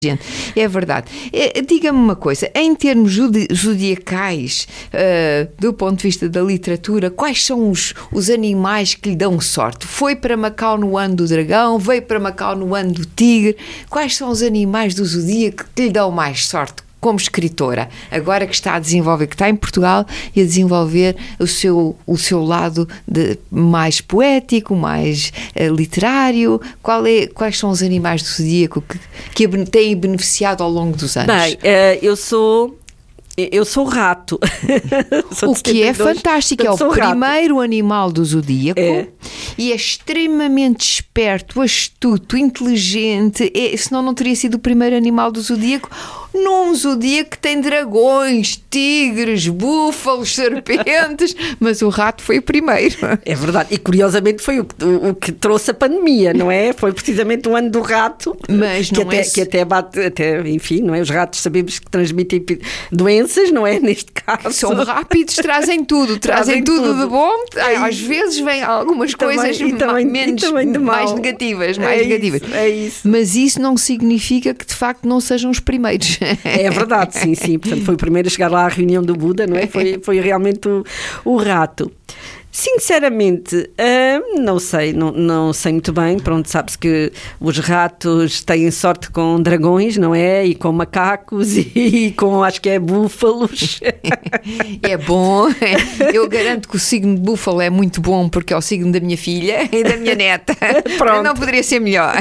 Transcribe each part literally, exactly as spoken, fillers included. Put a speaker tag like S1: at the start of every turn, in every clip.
S1: É verdade. É, diga-me uma coisa, em termos judi- zodiacais, uh, do ponto de vista da literatura, quais são os, os animais que lhe dão sorte? Foi para Macau no ano do dragão, veio para Macau no ano do tigre. Quais são os animais do zodíaco que lhe dão mais sorte como escritora, agora que está a desenvolver, que está em Portugal e a desenvolver o seu, o seu lado de, mais poético, mais uh, literário? Qual é, quais são os animais do zodíaco que, que têm beneficiado ao longo dos anos?
S2: Bem, uh, eu sou... Eu sou rato.
S1: O que é fantástico, é o primeiro
S2: rato.
S1: Animal do zodíaco é. E é extremamente esperto, astuto, inteligente. É, senão não teria sido o primeiro animal do zodíaco num zodíaco que tem dragões, tigres, búfalos, serpentes, mas o rato foi o primeiro.
S2: É verdade, e curiosamente foi o que, o, o que trouxe a pandemia, não é? Foi precisamente o ano do rato,
S1: mas
S2: que,
S1: não
S2: até,
S1: é...
S2: que até bate, até, enfim, não é? Os ratos sabemos que transmitem doenças, não é? Neste caso.
S1: São rápidos, trazem tudo, trazem, trazem tudo, tudo de bom. É às vezes vêm algumas
S2: também,
S1: coisas
S2: e também,
S1: menos,
S2: e também de
S1: mais negativas, mais
S2: é
S1: negativas.
S2: Isso, é isso.
S1: Mas isso não significa que de facto não sejam os primeiros.
S2: É verdade, sim, sim. Portanto, foi o primeiro a chegar lá à reunião do Buda, não é? Foi, foi realmente o, o rato. Sinceramente, uh, não sei, não, não sei muito bem. Pronto, sabe-se que os ratos têm sorte com dragões, não é? E com macacos e, e com, acho que é búfalos.
S1: É bom. Eu garanto que o signo de búfalo é muito bom porque é o signo da minha filha e da minha neta. Pronto. Não poderia ser melhor.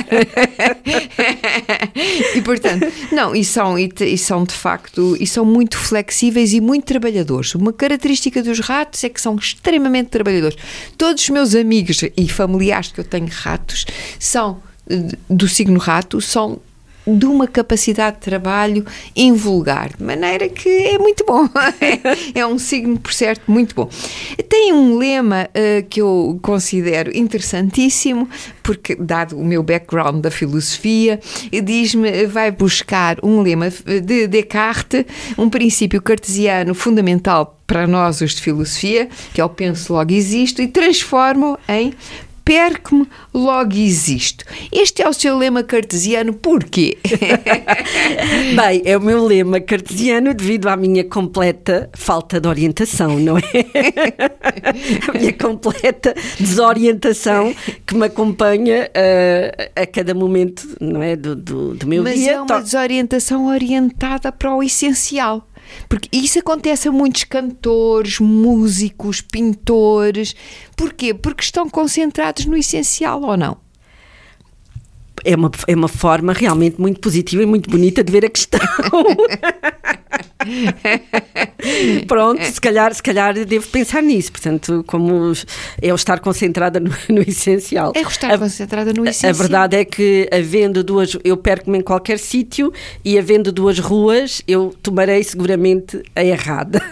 S1: E portanto, não, e são, e, e são de facto, e são muito flexíveis e muito trabalhadores. Uma característica dos ratos é que são extremamente trabalhadores. Todos os meus amigos e familiares que eu tenho ratos são do signo rato, são de uma capacidade de trabalho invulgar, de maneira que é muito bom. É um signo, por certo, muito bom. Tem um lema uh, que eu considero interessantíssimo, porque, dado o meu background da filosofia, diz-me, vai buscar um lema de Descartes, um princípio cartesiano fundamental para nós, os de filosofia, que é o penso, logo existo, e transforma-o em perco-me, logo existo. Este é o seu lema cartesiano, porquê?
S2: Bem, é o meu lema cartesiano devido à minha completa falta de orientação, não é? A minha completa desorientação que me acompanha uh, a cada momento, não é? Do, do, do meu
S1: Mas
S2: dia.
S1: Mas é uma desorientação orientada para o essencial. Porque isso acontece a muitos cantores, músicos, pintores. Porquê? Porque estão concentrados no essencial, ou não?
S2: É uma, é uma forma realmente muito positiva e muito bonita de ver a questão. Pronto, se calhar, se calhar devo pensar nisso. Portanto, como é o estar concentrada no, no essencial.
S1: É o estar a, concentrada no essencial.
S2: A verdade é que, havendo duas, eu perco-me em qualquer sítio, e havendo duas ruas, eu tomarei seguramente a errada.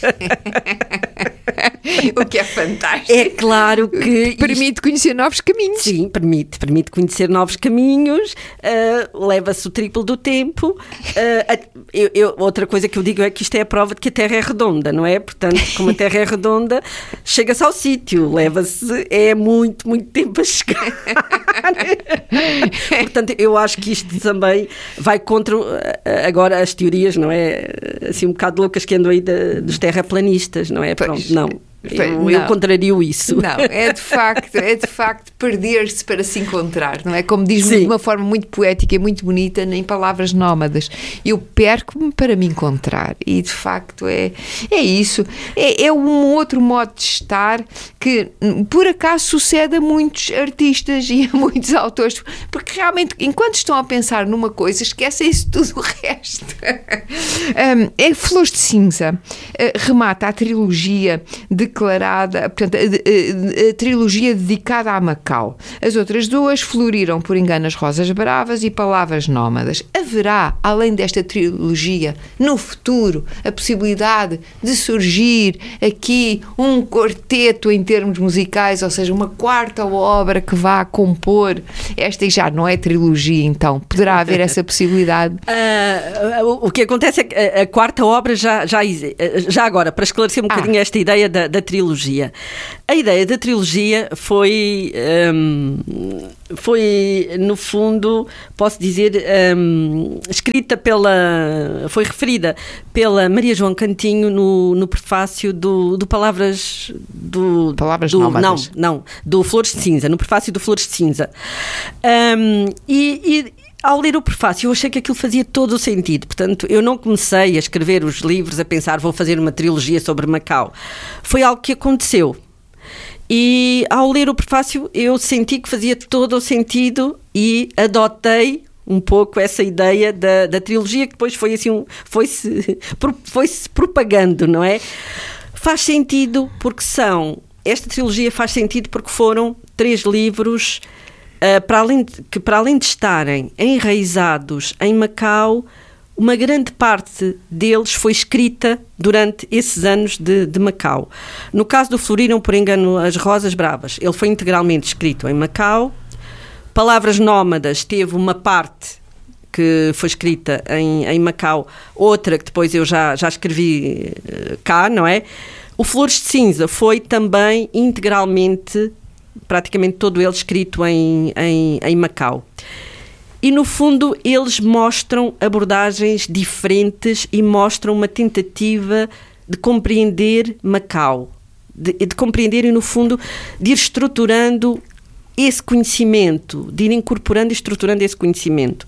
S1: O que é fantástico.
S2: É claro que
S1: permite isto... conhecer novos caminhos.
S2: Sim, permite, permite conhecer novos caminhos, uh, leva-se o triplo do tempo. Uh, eu, eu, outra coisa que eu digo é que isto é a prova de que a Terra é redonda, não é? Portanto, como a Terra é redonda, chega-se ao sítio, leva-se, é muito, muito tempo a chegar. Portanto, eu acho que isto também vai contra, agora, as teorias, não é? Assim, um bocado loucas que andam aí de, dos terraplanistas, não é? Pronto, não. Eu, eu contrario isso.
S1: Não, é de facto, é de facto perder-se para se encontrar, não é? Como diz-me de uma forma muito poética e muito bonita, em palavras nómadas. Eu perco-me para me encontrar. E de facto é, é isso. É, é um outro modo de estar que, por acaso, sucede a muitos artistas e a muitos autores, porque realmente, enquanto estão a pensar numa coisa, esquecem-se tudo o resto. Um, é Flores de Cinza. Uh, remata a trilogia de declarada, portanto, a, a, a trilogia dedicada a Macau. As outras duas floriram por Enganas Rosas Bravas e Palavras Nómadas. Haverá, além desta trilogia, no futuro, a possibilidade de surgir aqui um quarteto em termos musicais, ou seja, uma quarta obra que vá compor esta, e já não é trilogia, então, poderá haver essa possibilidade?
S2: Uh, o, o que acontece é que a, a quarta obra já, já, já agora, para esclarecer um bocadinho ah. esta ideia da, da trilogia. A ideia da trilogia foi, um, foi no fundo, posso dizer, um, escrita pela, foi referida pela Maria João Cantinho no, no prefácio do, do Palavras do,
S1: Palavras
S2: do,
S1: Nómadas.
S2: Não, não, do Flores de Cinza, no prefácio do Flores de Cinza. Um, e, e ao ler o prefácio, eu achei que aquilo fazia todo o sentido. Portanto, eu não comecei a escrever os livros a pensar, vou fazer uma trilogia sobre Macau. Foi algo que aconteceu. E ao ler o prefácio, eu senti que fazia todo o sentido e adotei um pouco essa ideia da, da trilogia, que depois foi assim, um, foi-se, foi-se propagando, não é? Faz sentido porque são... Esta trilogia faz sentido porque foram três livros... Uh, para além de, que para além de estarem enraizados em Macau, uma grande parte deles foi escrita durante esses anos de, de Macau. No caso do Floriram por Engano as Rosas Bravas, ele foi integralmente escrito em Macau. Palavras Nómadas teve uma parte que foi escrita em, em Macau, outra que depois eu já, já escrevi uh, cá, não é? O Flores de Cinza foi também integralmente, praticamente todo ele escrito em, em, em Macau. E no fundo eles mostram abordagens diferentes e mostram uma tentativa de compreender Macau, de, de compreender e no fundo de ir estruturando esse conhecimento, de ir incorporando e estruturando esse conhecimento.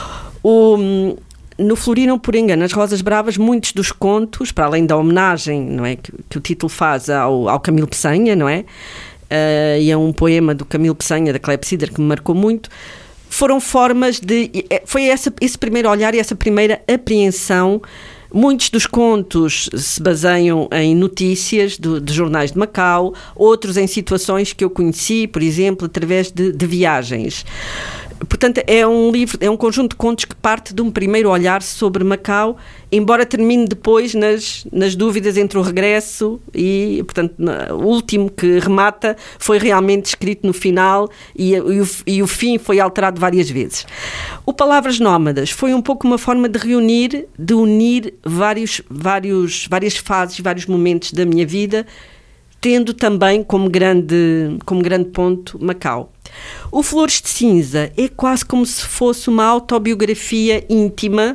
S2: O... No Floriram por Engano as Rosas Bravas, muitos dos contos, para além da homenagem, não é, que, que o título faz ao, ao Camilo Peçanha, não é? Uh, e é um poema do Camilo Peçanha, da Clepsydra, que me marcou muito, foram formas de... Foi essa, esse primeiro olhar e essa primeira apreensão. Muitos dos contos se baseiam em notícias do, de jornais de Macau, outros em situações que eu conheci, por exemplo, através de, de viagens. Portanto, é um livro, é um conjunto de contos que parte de um primeiro olhar sobre Macau, embora termine depois nas, nas dúvidas entre o regresso e, portanto, o último que remata foi realmente escrito no final e, e, o, e o fim foi alterado várias vezes. O Palavras Nómadas foi um pouco uma forma de reunir, de unir vários, vários, várias fases, vários momentos da minha vida, tendo também como grande, como grande ponto Macau. O Flores de Cinza é quase como se fosse uma autobiografia íntima,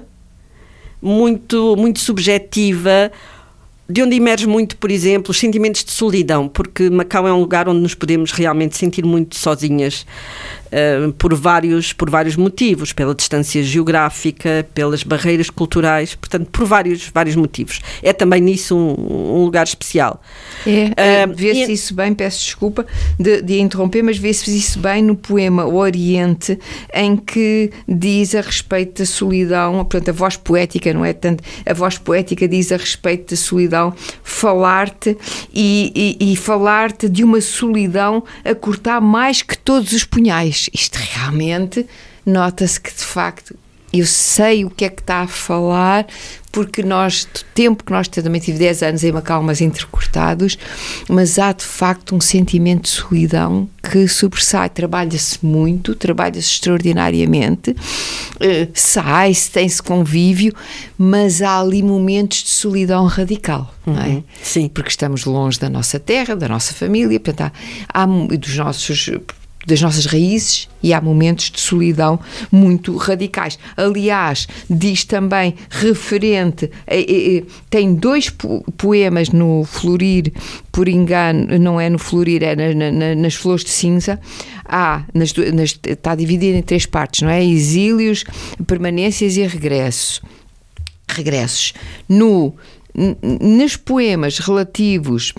S2: muito, muito subjetiva, de onde emerge muito, por exemplo, os sentimentos de solidão, porque Macau é um lugar onde nos podemos realmente sentir muito sozinhas, uh, por vários, por vários motivos, pela distância geográfica, pelas barreiras culturais, portanto, por vários, vários motivos. É também nisso um, um lugar especial.
S1: É, uh, vê-se e... isso bem, peço desculpa de, de interromper, mas vê-se isso bem no poema O Oriente, em que diz a respeito da solidão, portanto, a voz poética, não é tanto, a voz poética diz a respeito da solidão, falar-te e, e, e falar-te de uma solidão a cortar mais que todos os punhais. Isto realmente nota-se que de facto eu sei o que é que está a falar, porque nós, do tempo que nós também tive dez anos em Macau, mas entrecortados, mas há de facto um sentimento de solidão que sobressai, trabalha-se muito, trabalha-se extraordinariamente, uh, sai-se, tem-se convívio, mas há ali momentos de solidão radical, uhum, não é?
S2: Sim.
S1: Porque estamos longe da nossa terra, da nossa família, portanto, há, há dos nossos... das nossas raízes, e há momentos de solidão muito radicais. Aliás, diz também referente, eh, eh, tem dois po- poemas no Florir por Engano, não é no Florir, é na, na, nas Flores de Cinza, há, nas, nas, está dividido em três partes, não é? Exílios, permanências e regresso, regressos. No, n- nos poemas relativos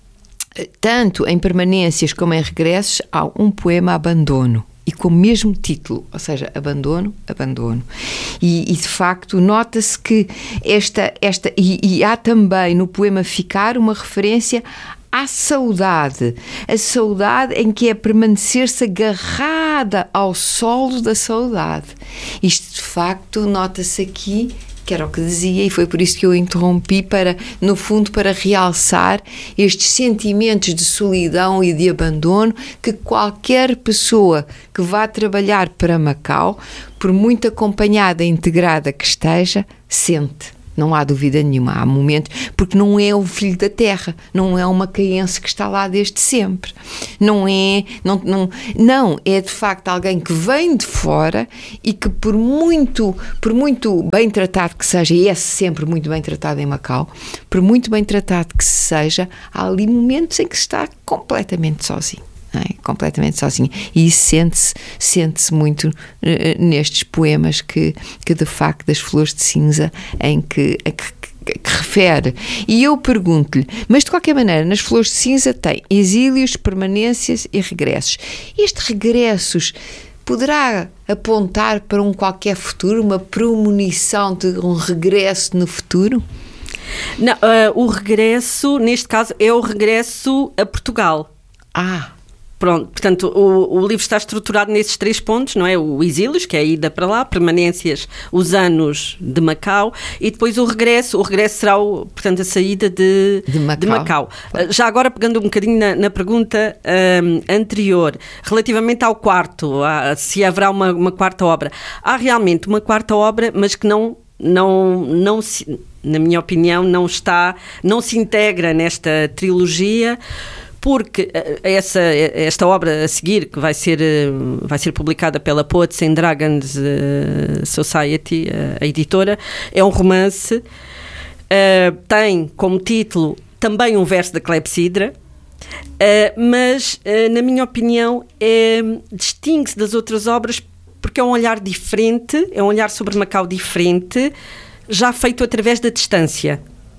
S1: tanto em permanências como em regressos, há um poema Abandono, e com o mesmo título, ou seja, Abandono, Abandono. E, e de facto nota-se que esta, esta e, e há também no poema Ficar uma referência à saudade, a saudade em que é permanecer-se agarrada ao solo da saudade. Isto de facto nota-se aqui, que era o que dizia, e foi por isso que eu interrompi, para, no fundo, para realçar estes sentimentos de solidão e de abandono que qualquer pessoa que vá trabalhar para Macau, por muito acompanhada e integrada que esteja, sente. Não há dúvida nenhuma, há momentos, porque não é o filho da terra, não é uma macaense que está lá desde sempre, não é, não, não, não, é de facto alguém que vem de fora e que por muito, por muito bem tratado que seja, e é sempre muito bem tratado em Macau, por muito bem tratado que seja, há ali momentos em que se está completamente sozinho. É? Completamente sozinho, e isso sente-se sente-se muito uh, nestes poemas que, que de facto das Flores de Cinza em que, que, que, que refere. E eu pergunto-lhe, mas de qualquer maneira nas Flores de Cinza tem exílios, permanências e regressos. Estes regressos poderá apontar para um qualquer futuro, uma premonição de um regresso no futuro?
S2: Não, uh, o regresso neste caso é o regresso a Portugal.
S1: Ah,
S2: Pronto, portanto, o, o livro está estruturado nesses três pontos, não é? O exílios, que é a ida para lá, permanências, os anos de Macau, e depois o regresso. O regresso será, o, portanto, a saída de,
S1: de Macau.
S2: De Macau. Já agora, pegando um bocadinho na, na pergunta um, anterior, relativamente ao quarto, a, se haverá uma, uma quarta obra. Há realmente uma quarta obra, mas que não, não, não se, na minha opinião, não está, não se integra nesta trilogia, porque essa, esta obra a seguir, que vai ser, vai ser publicada pela Poets and Dragons Society, a editora, é um romance, tem como título também um verso da Clepsidra, mas, na minha opinião, é, distingue-se das outras obras porque é um olhar diferente, é um olhar sobre Macau diferente, já feito através da distância.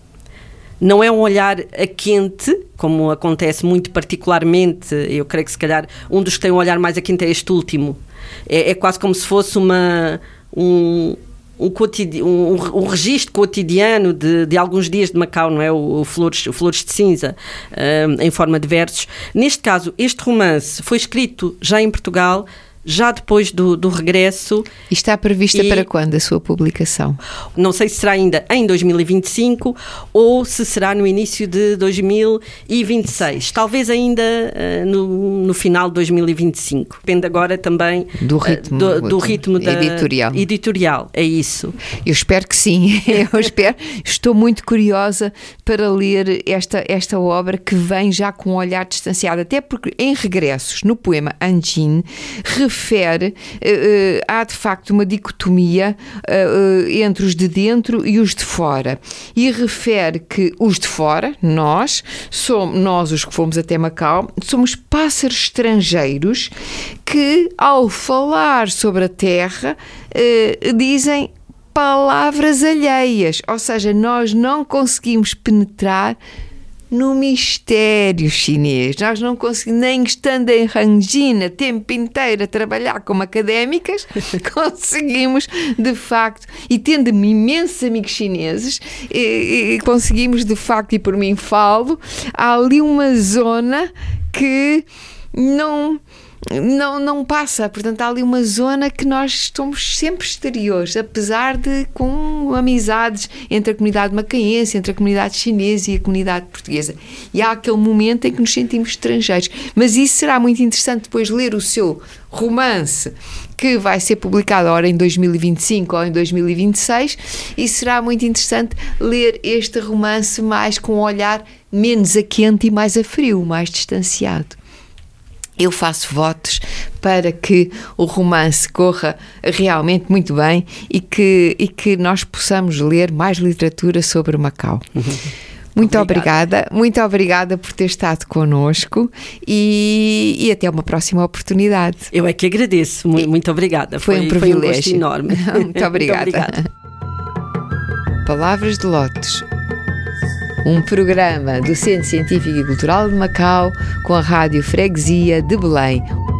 S2: Não é um olhar a quente, como acontece muito particularmente, eu creio que se calhar um dos que tem um olhar mais a quente é este último. É, é quase como se fosse uma, um, um, cotidi- um, um registro cotidiano de, de alguns dias de Macau, não é? O, o, Flores, o Flores de Cinza, um, em forma de versos. Neste caso, este romance foi escrito já em Portugal, já depois do, do regresso.
S1: E está prevista e, para quando a sua publicação?
S2: Não sei se será ainda em dois mil e vinte e cinco ou se será no início de dois mil e vinte e seis. Talvez ainda uh, no, no final de dois mil e vinte e cinco. Depende agora também
S1: do ritmo,
S2: uh, do, do ritmo da
S1: editorial.
S2: editorial. É isso.
S1: Eu espero que sim. Eu espero. Estou muito curiosa para ler esta, esta obra que vem já com um olhar distanciado. Até porque em regressos, no poema Anjin, refere, uh, há de facto uma dicotomia uh, entre os de dentro e os de fora, e refere que os de fora, nós, somos, nós os que fomos até Macau, somos pássaros estrangeiros que ao falar sobre a terra uh, dizem palavras alheias, ou seja, nós não conseguimos penetrar no mistério chinês. Nós não conseguimos, nem estando em Hangzhou a tempo inteiro a trabalhar como académicas, conseguimos, de facto, e tendo imensos amigos chineses, e, e conseguimos, de facto, e por mim falo, há ali uma zona que não... Não, não passa, portanto há ali uma zona que nós estamos sempre exteriores, apesar de com amizades entre a comunidade macaense, entre a comunidade chinesa e a comunidade portuguesa, e há aquele momento em que nos sentimos estrangeiros, mas isso será muito interessante depois ler o seu romance, que vai ser publicado ora em dois mil e vinte e cinco ou em dois mil e vinte e seis, e será muito interessante ler este romance mais com um olhar menos a quente e mais a frio, mais distanciado. Eu faço votos para que o romance corra realmente muito bem e que, e que nós possamos ler mais literatura sobre Macau. Uhum. Muito obrigada. obrigada, muito obrigada por ter estado connosco e, e até uma próxima oportunidade.
S2: Eu é que agradeço, muito, muito obrigada.
S1: Foi, foi um privilégio. Foi um gosto
S2: enorme.
S1: Muito obrigada. Muito obrigada. Palavras de Lotes. Um programa do Centro Científico e Cultural de Macau com a Rádio Freguesia de Belém.